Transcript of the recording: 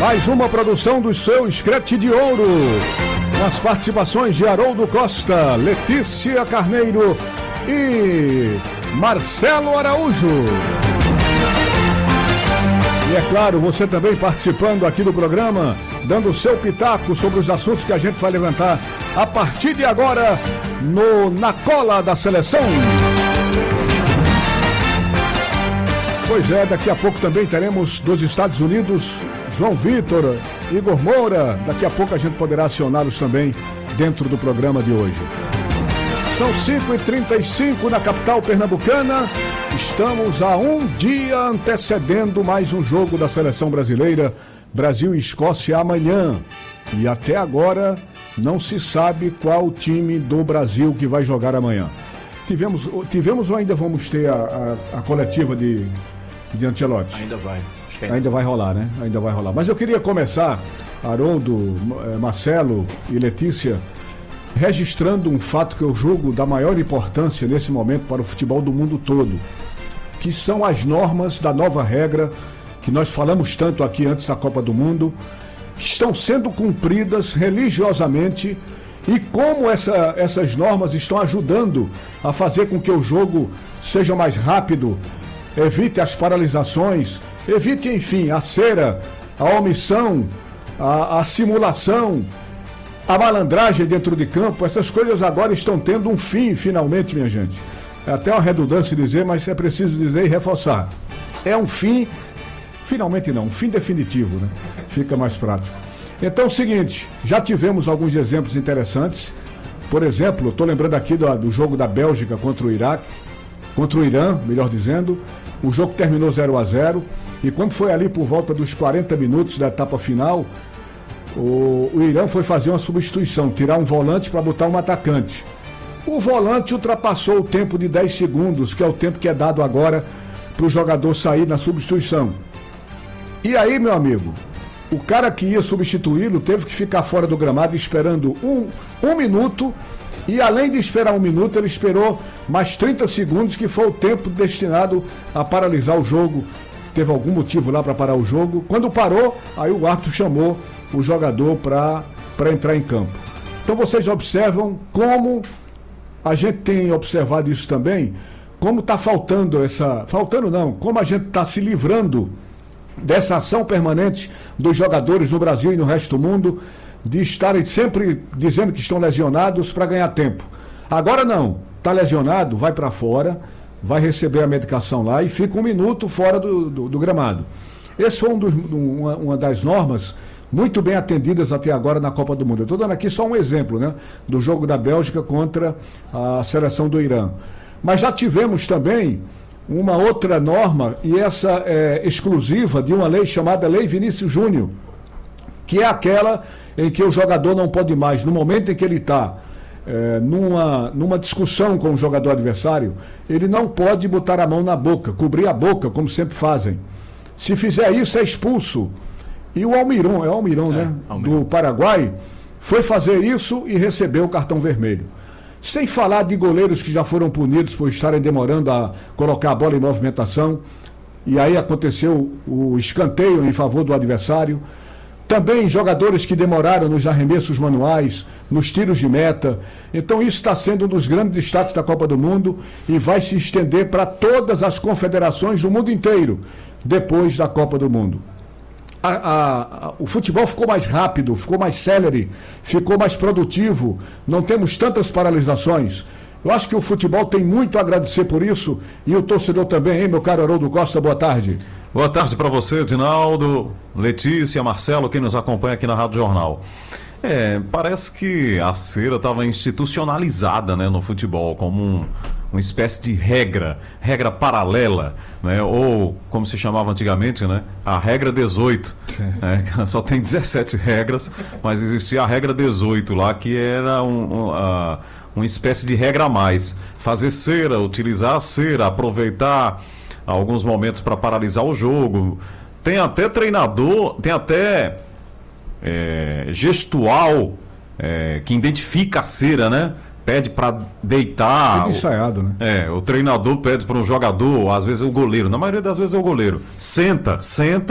Mais uma produção do seu Scratch de Ouro. Nas participações de Haroldo Costa, Letícia Carneiro e Marcelo Araújo. E é claro, você também participando aqui do programa, dando o seu pitaco sobre os assuntos que a gente vai levantar a partir de agora Na Cola da Seleção. Pois é, daqui a pouco também teremos dos Estados Unidos João Vitor, Igor Moura. Daqui a pouco a gente poderá acioná-los também dentro do programa de hoje. São 5h35 na capital pernambucana. Estamos a um dia antecedendo mais um jogo da seleção brasileira, Brasil e Escócia amanhã. E até agora não se sabe qual time do Brasil que vai jogar amanhã. Tivemos ou ainda vamos ter a coletiva de Ancelotti? Ainda vai. Ainda vai rolar, né? Ainda vai rolar. Mas eu queria começar, Haroldo, Marcelo e Letícia, registrando um fato que eu julgo da maior importância nesse momento para o futebol do mundo todo, que são as normas da nova regra, que nós falamos tanto aqui antes da Copa do Mundo, que estão sendo cumpridas religiosamente, e como essas normas estão ajudando a fazer com que o jogo seja mais rápido, evite as paralisações, evite, enfim, a cera, a omissão, a simulação, a malandragem dentro de campo. Essas coisas agora estão tendo um fim, finalmente, minha gente. É até uma redundância dizer, mas é preciso dizer e reforçar. É um fim, finalmente não, um fim definitivo, né? Fica mais prático. Então é o seguinte, já tivemos alguns exemplos interessantes. Por exemplo, estou lembrando aqui do jogo da Bélgica contra o Iraque, contra o Irã, melhor dizendo. O jogo terminou 0-0, e quando foi ali por volta dos 40 minutos da etapa final, o Irã foi fazer uma substituição, tirar um volante para botar um atacante. O volante ultrapassou o tempo de 10 segundos, que é o tempo que é dado agora para o jogador sair na substituição. E aí, meu amigo, o cara que ia substituí-lo teve que ficar fora do gramado esperando um minuto, e além de esperar um minuto, ele esperou mais 30 segundos, que foi o tempo destinado a paralisar o jogo. Teve algum motivo lá para parar o jogo. Quando parou, aí o árbitro chamou o jogador para entrar em campo. Então vocês observam como a gente tem observado isso também, como está como a gente está se livrando dessa ação permanente dos jogadores no Brasil e no resto do mundo, de estarem sempre dizendo que estão lesionados para ganhar tempo. Agora não, está lesionado, vai para fora, vai receber a medicação lá e fica um minuto fora do gramado. Esse foi uma das normas muito bem atendidas até agora na Copa do Mundo. Eu estou dando aqui só um exemplo, né, do jogo da Bélgica contra a seleção do Irã. Mas já tivemos também uma outra norma, e essa é exclusiva de uma lei chamada Lei Vinícius Júnior, que é aquela em que o jogador não pode mais, no momento em que ele está numa discussão com o jogador adversário, ele não pode botar a mão na boca, cobrir a boca, como sempre fazem. Se fizer isso, é expulso. E o Almiron, né, do Paraguai, foi fazer isso e recebeu o cartão vermelho. Sem falar de goleiros que já foram punidos por estarem demorando a colocar a bola em movimentação, e aí aconteceu o escanteio em favor do adversário. Também jogadores que demoraram nos arremessos manuais, nos tiros de meta. Então isso está sendo um dos grandes destaques da Copa do Mundo e vai se estender para todas as confederações do mundo inteiro depois da Copa do Mundo. O futebol ficou mais rápido, ficou mais célere, ficou mais produtivo, não temos tantas paralisações. Eu acho que o futebol tem muito a agradecer por isso, e o torcedor também, hein, meu caro Haroldo Costa, boa tarde. Boa tarde para você, Dinaldo, Letícia, Marcelo, quem nos acompanha aqui na Rádio Jornal. Parece que a cera estava institucionalizada, né, no futebol, como uma espécie de regra paralela, né, ou como se chamava antigamente, né, a regra 18, né, só tem 17 regras, mas existia a regra 18 lá, que era uma espécie de regra a mais. Fazer cera, utilizar a cera, aproveitar alguns momentos para paralisar o jogo. Tem até treinador, tem até gestual que identifica a cera, né? Pede para deitar. Tudo ensaiado, né? O treinador pede para um jogador, às vezes é o goleiro, na maioria das vezes é o goleiro. Senta